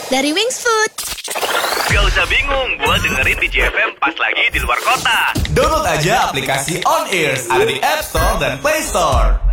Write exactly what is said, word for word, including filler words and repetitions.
dari Wings Food. Gak usah bingung buat dengerin di J F M pas lagi di luar kota. Download aja aplikasi On Ears, ada di App Store dan Play Store.